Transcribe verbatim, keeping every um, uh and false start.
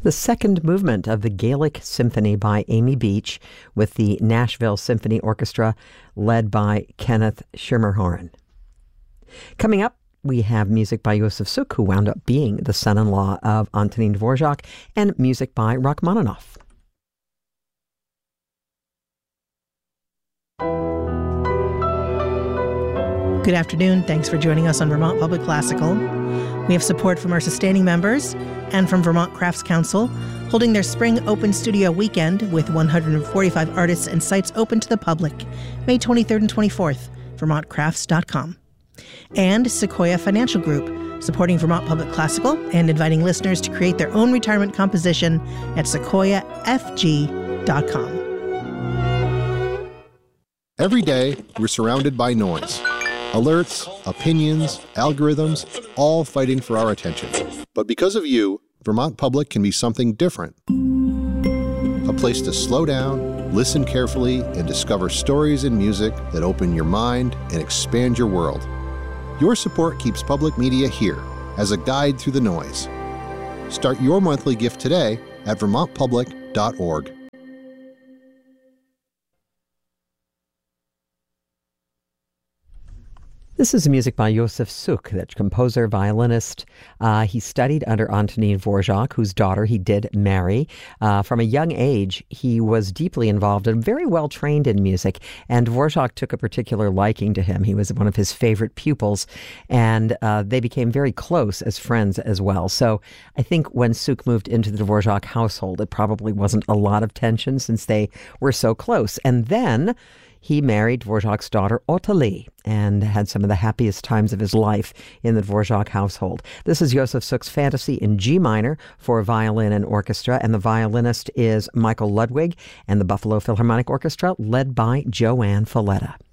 The second movement of the Gaelic Symphony by Amy Beach with the Nashville Symphony Orchestra led by Kenneth Schermerhorn. Coming up, we have music by Yosef Suk, who wound up being the son-in-law of Antonin Dvorak, and music by Rachmaninoff. Good afternoon. Thanks for joining us on Vermont Public Classical. We have support from our sustaining members and from Vermont Crafts Council, holding their Spring Open Studio Weekend with one hundred forty-five artists and sites open to the public, May twenty-third and twenty-fourth, vermont crafts dot com. And Sequoia Financial Group, supporting Vermont Public Classical and inviting listeners to create their own retirement composition at sequoia f g dot com. Every day, we're surrounded by noise. Alerts, opinions, algorithms, all fighting for our attention. But because of you, Vermont Public can be something different. A place to slow down, listen carefully, and discover stories and music that open your mind and expand your world. Your support keeps public media here as a guide through the noise. Start your monthly gift today at vermont public dot org. This is music by Yosef Suk, the composer, violinist. Uh, he studied under Antonin Dvorak, whose daughter he did marry. Uh, from a young age, he was deeply involved and very well trained in music, and Dvorak took a particular liking to him. He was one of his favorite pupils, and uh, they became very close as friends as well. So I think when Suk moved into the Dvorak household, it probably wasn't a lot of tension since they were so close. And then he married Dvorak's daughter, Ottilie, and had some of the happiest times of his life in the Dvorak household. This is Yosef Suk's Fantasy in G minor for violin and orchestra, and the violinist is Michael Ludwig, and the Buffalo Philharmonic Orchestra led by Joanne Falletta.